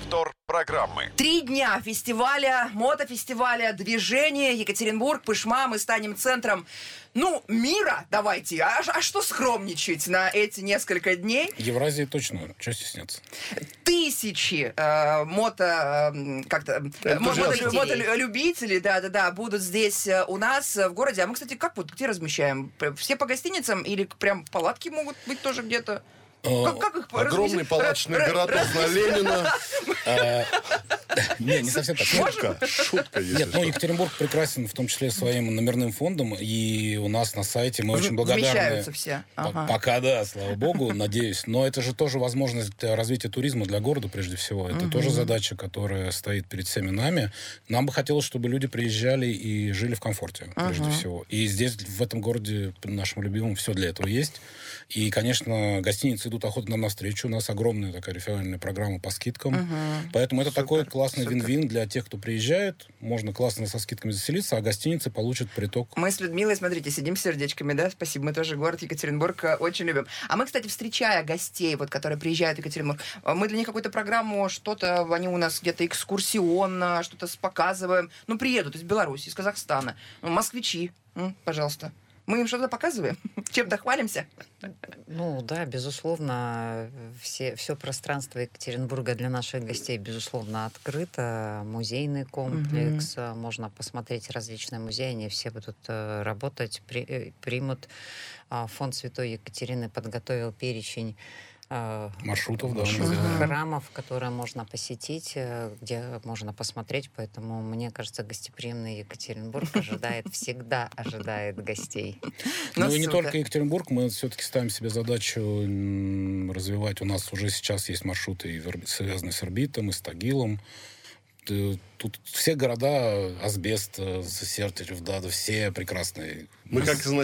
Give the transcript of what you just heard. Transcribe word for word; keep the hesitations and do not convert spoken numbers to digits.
Повтор программы. Три дня фестиваля, мотофестиваля, движения, Екатеринбург, Пышма. Мы станем центром, ну, мира, давайте. А, а что скромничать на эти несколько дней? Евразии точно. Что стесняться? Тысячи э, мото, э, как-то, э, мото, мотолюбителей, да-да-да, будут здесь э, у нас э, в городе. А мы, кстати, как вот, где размещаем? Все по гостиницам или прям палатки могут быть тоже где-то? Как, как их Огромный палаточный городок на Ленина. Не, не совсем так. Шутка. Шутка, если Нет, ну что. Екатеринбург прекрасен, в том числе своим номерным фондом, и у нас на сайте мы очень благодарны. Вмещаются все. Ага. Пока да, слава богу, надеюсь. Но это же тоже возможность развития туризма для города, прежде всего. Это Мгм. тоже задача, которая стоит перед всеми нами. Нам бы хотелось, чтобы люди приезжали и жили в комфорте, прежде Ага. всего. И здесь, в этом городе, нашем любимом, все для этого есть. И, конечно, гостиницы идут охотно нам навстречу. У нас огромная такая реферальная программа по скидкам. Мгм. Поэтому это Супер, такой классный супер. вин-вин для тех, кто приезжает. Можно классно со скидками заселиться, а гостиницы получат приток. Мы с Людмилой, смотрите, сидим с сердечками, да, спасибо, мы тоже город Екатеринбург э, очень любим. А мы, кстати, встречая гостей, вот, которые приезжают в Екатеринбург, э, мы для них какую-то программу, что-то, они у нас где-то экскурсионно, что-то с- показываем. Ну, приедут из Беларуси, из Казахстана. Ну, москвичи, м, пожалуйста. Мы им что-то показываем? Чем-то хвалимся? Ну да, безусловно, все, все пространство Екатеринбурга для наших гостей, безусловно, открыто. Музейный комплекс, э, можно посмотреть различные музеи, они все будут э, работать, при- э, примут. А, Фонд Святой Екатерины подготовил перечень э, Маршрутов, да, маршрутов, называем. храмов, которые можно посетить, э, где можно посмотреть. Поэтому, мне кажется, гостеприимный Екатеринбург ожидает, всегда ожидает гостей. Ну, Ну, и не супер. только Екатеринбург, мы все-таки ставим себе задачу м, развивать. У нас уже сейчас есть маршруты, и в Ир- связанные с Ирбитом, и с Тагилом. Т- Тут все города, Асбест, Сесерть, Ревда, все прекрасные. Мы как